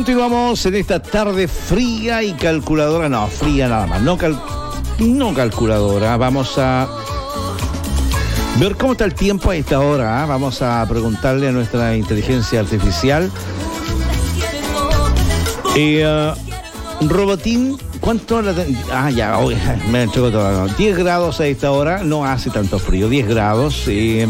Continuamos en esta tarde fría y calculadora. No, fría nada más. No calculadora. Vamos a ver cómo está el tiempo a esta hora. Vamos a preguntarle a nuestra inteligencia artificial. Robotín, ¿cuánto? Me chocó todo. 10 grados a esta hora. No hace tanto frío. 10 grados.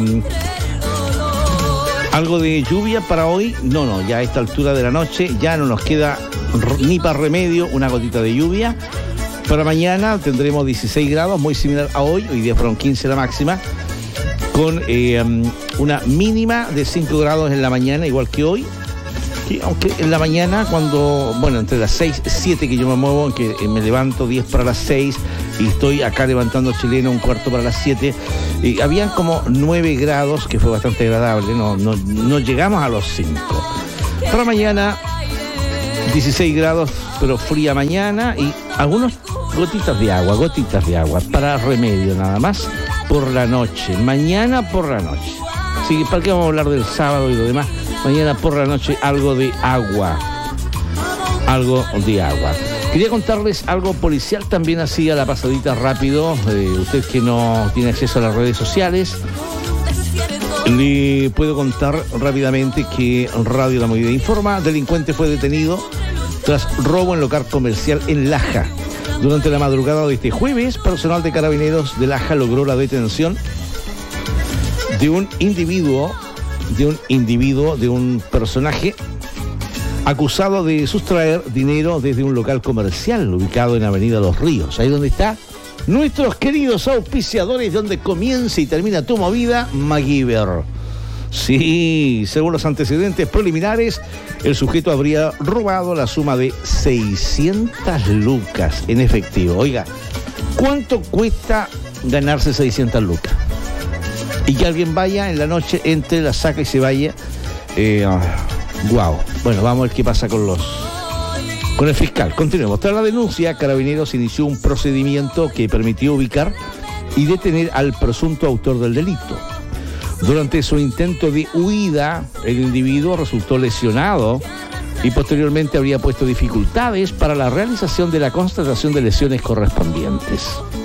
¿Algo de lluvia para hoy? No, ya a esta altura de la noche ya no nos queda ni para remedio una gotita de lluvia. Para mañana tendremos 16 grados, muy similar a hoy. Hoy día fueron 15 la máxima, con una mínima de 5 grados en la mañana, igual que hoy. Que aunque en la mañana, entre las 6 y 7 que yo me muevo, que me levanto 10 para las 6 y estoy acá levantando chileno 1/4 para las 7, habían como 9 grados, que fue bastante agradable, no llegamos a los 5. Para mañana 16 grados, pero fría mañana, y algunos gotitas de agua, para remedio nada más, por la noche, mañana por la noche. Así que, ¿para qué vamos a hablar del sábado y lo demás? Mañana por la noche algo de agua. Quería contarles algo policial también, así a la pasadita rápido. Usted que no tiene acceso a las redes sociales, le puedo contar rápidamente que Radio La Movida informa: delincuente fue detenido tras robo en local comercial en Laja. Durante la madrugada de este jueves, personal de Carabineros de Laja logró la detención de un personaje acusado de sustraer dinero desde un local comercial ubicado en Avenida Los Ríos, ahí donde está nuestros queridos auspiciadores, donde comienza y termina tu movida, MacGyver. Sí, según los antecedentes preliminares, el sujeto habría robado la suma de 600 lucas en efectivo. Oiga, ¿cuánto cuesta ganarse 600 lucas? Y que alguien vaya en la noche, entre, la saca y se vaya. Bueno, vamos a ver qué pasa con el fiscal. Continuemos. Tras la denuncia, Carabineros inició un procedimiento que permitió ubicar y detener al presunto autor del delito. Durante su intento de huida, el individuo resultó lesionado y posteriormente habría puesto dificultades para la realización de la constatación de lesiones correspondientes.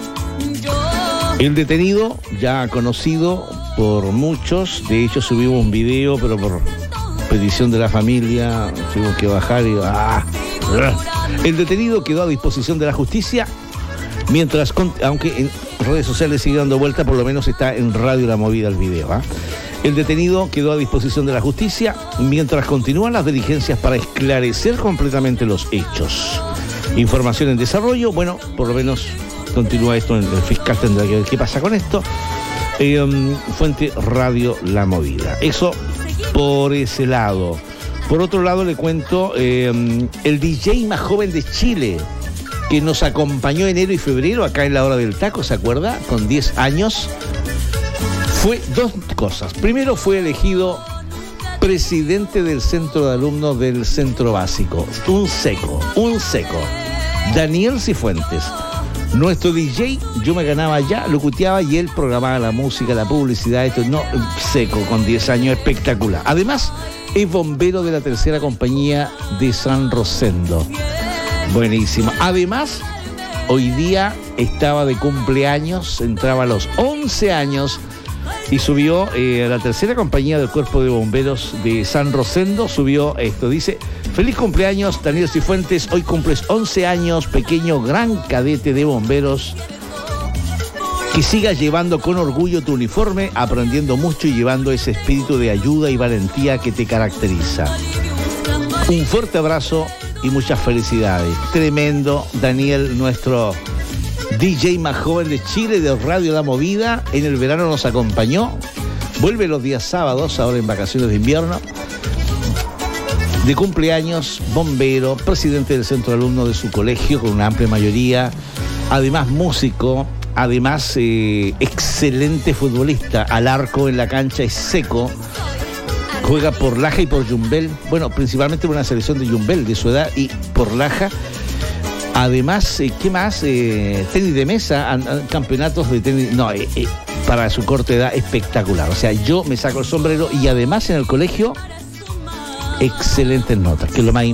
El detenido, ya conocido por muchos, de hecho subimos un video, pero por petición de la familia tuvimos que bajar y... El detenido quedó a disposición de la justicia, mientras, aunque en redes sociales sigue dando vuelta, por lo menos está en Radio La Movida el video. El detenido quedó a disposición de la justicia mientras continúan las diligencias para esclarecer completamente los hechos. Información en desarrollo, por lo menos continúa esto, el fiscal tendrá que ver qué pasa con esto. Fuente Radio La Movida. Eso por ese lado. Por otro lado le cuento, el DJ más joven de Chile, que nos acompañó enero y febrero acá en la Hora del Taco, ¿se acuerda? Con 10 años. Fue dos cosas. Primero, fue elegido presidente del centro de alumnos del centro básico. Un seco. Daniel Cifuentes. Nuestro DJ, yo me ganaba ya, locuteaba y él programaba la música, la publicidad, seco, con 10 años, espectacular. Además, es bombero de la tercera compañía de San Rosendo. Buenísimo. Además, hoy día estaba de cumpleaños, entraba a los 11 años y subió a la tercera compañía del Cuerpo de Bomberos de San Rosendo, subió esto, dice: feliz cumpleaños, Daniel Cifuentes, hoy cumples 11 años, pequeño gran cadete de bomberos, que sigas llevando con orgullo tu uniforme, aprendiendo mucho y llevando ese espíritu de ayuda y valentía que te caracteriza. Un fuerte abrazo y muchas felicidades. Tremendo, Daniel, nuestro DJ más joven de Chile, de Radio La Movida. En el verano nos acompañó, vuelve los días sábados, ahora en vacaciones de invierno. De cumpleaños, bombero, presidente del centro de alumnos de su colegio con una amplia mayoría, además músico, además excelente futbolista, al arco en la cancha, es seco, juega por Laja y por Yumbel, principalmente por una selección de Yumbel de su edad y por Laja. Además, ¿qué más? Tenis de mesa, campeonatos de tenis, para su corta edad, espectacular. O sea, yo me saco el sombrero y además en el colegio, excelentes notas, que es lo más importante.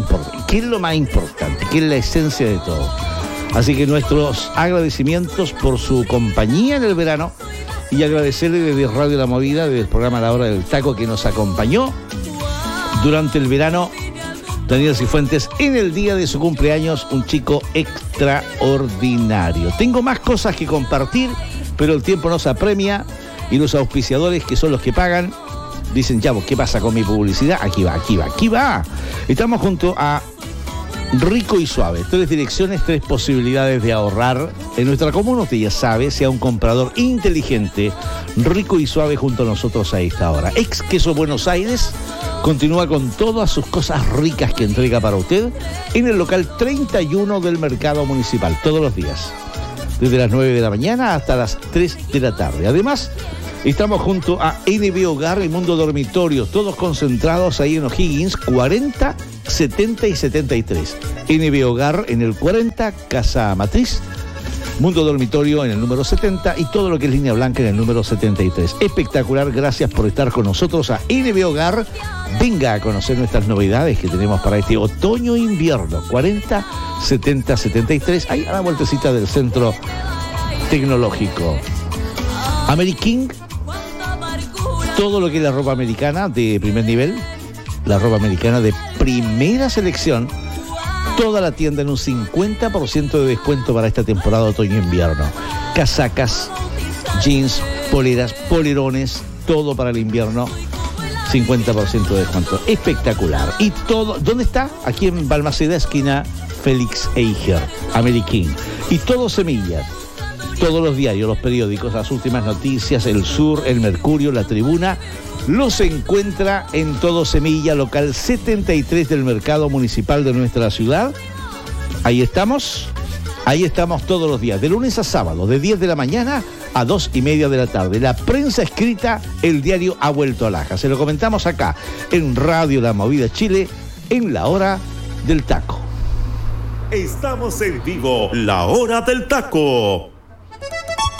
que es lo más importante, que es la esencia de todo. Así que nuestros agradecimientos por su compañía en el verano y agradecerle desde Radio La Movida, desde el programa La Hora del Taco, que nos acompañó durante el verano. Daniel Cifuentes, en el día de su cumpleaños, un chico extraordinario. Tengo más cosas que compartir, pero el tiempo nos apremia y los auspiciadores, que son los que pagan, dicen, ya, ¿qué pasa con mi publicidad? Aquí va. Estamos junto a Rico y Suave. 3 direcciones, 3 posibilidades de ahorrar en nuestra comuna. Usted ya sabe, sea un comprador inteligente. Rico y Suave junto a nosotros a esta hora. Ex Queso Buenos Aires continúa con todas sus cosas ricas que entrega para usted en el local 31 del Mercado Municipal, todos los días, desde las 9 de la mañana hasta las 3 de la tarde. Además, estamos junto a NB Hogar y Mundo Dormitorios, todos concentrados ahí en O'Higgins, 40, 70 y 73. NB Hogar en el 40, Casa Matriz, Mundo Dormitorio en el número 70 y todo lo que es Línea Blanca en el número 73. Espectacular, gracias por estar con nosotros a NB Hogar. Venga a conocer nuestras novedades que tenemos para este otoño-invierno, 40, 70, 73, ahí a la vueltecita del Centro Tecnológico. Ameriking, todo lo que es la ropa americana de primer nivel, la ropa americana de primera selección, toda la tienda en un 50% de descuento para esta temporada otoño-invierno. Casacas, jeans, poleras, polerones, todo para el invierno, 50% de descuento. Espectacular. Y todo, ¿dónde está? Aquí en Balmaceda, esquina Félix Eiger, American. Y todo semillas. Todos los diarios, los periódicos, las últimas noticias, El Sur, El Mercurio, La Tribuna, los encuentra en Todo Semilla, local 73 del Mercado Municipal de nuestra ciudad. Ahí estamos todos los días, de lunes a sábado, de 10 de la mañana a 2:30 de la tarde. La prensa escrita, el diario ha vuelto a Laja. Se lo comentamos acá, en Radio La Movida Chile, en La Hora del Taco. Estamos en vivo, La Hora del Taco.